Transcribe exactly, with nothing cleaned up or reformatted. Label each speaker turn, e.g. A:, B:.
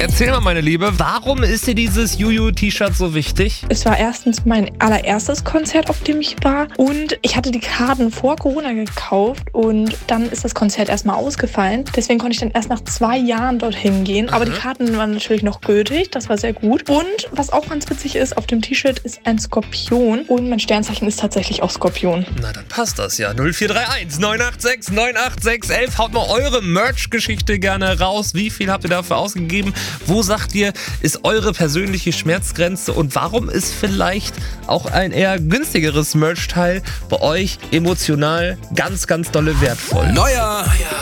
A: Erzähl mal, meine Liebe, warum ist dir dieses Juju-T-Shirt so wichtig?
B: Es war erstens mein allererstes Konzert, auf dem ich war. Und ich hatte die Karten vor Corona gekauft. Und dann ist das Konzert erstmal ausgefallen. Deswegen konnte ich dann erst nach zwei Jahren dorthin gehen. Aber
A: Mhm.
B: die Karten waren natürlich noch gültig. Das war sehr gut. Und was auch ganz witzig ist, auf dem T-Shirt ist ein Skorpion. Und mein Sternzeichen ist tatsächlich auch Skorpion.
A: Na, dann passt das ja. null vier drei eins neun acht sechs neun acht sechs elf. Haut mal eure Merch-Geschichte gerne raus. Wie viel habt ihr dafür ausgegeben? Wo sagt ihr, ist eure persönliche Schmerzgrenze? Und warum ist vielleicht auch ein eher günstigeres Merch-Teil bei euch emotional ganz, ganz dolle wertvoll?
C: Neuer